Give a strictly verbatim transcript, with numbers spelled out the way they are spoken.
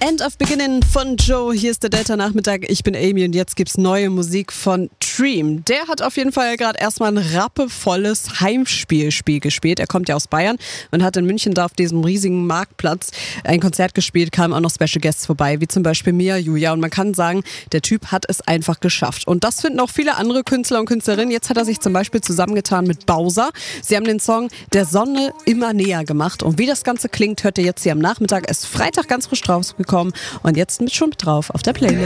End of Beginning von Joe. Hier ist der Delta-Nachmittag. Ich bin Amy und jetzt gibt's neue Musik von Dream. Der hat auf jeden Fall gerade erstmal ein rappevolles Heimspielspiel gespielt. Er kommt ja aus Bayern und hat in München da auf diesem riesigen Marktplatz ein Konzert gespielt. Kamen auch noch Special Guests vorbei, wie zum Beispiel Mia Julia. Und man kann sagen, der Typ hat es einfach geschafft. Und das finden auch viele andere Künstler und Künstlerinnen. Jetzt hat er sich zum Beispiel zusammengetan mit Bowser. Sie haben den Song Der Sonne immer näher gemacht. Und wie das Ganze klingt, hört ihr jetzt hier am Nachmittag. Es ist Freitag ganz frisch rausgekommen und jetzt mit schon mit drauf auf der Playlist.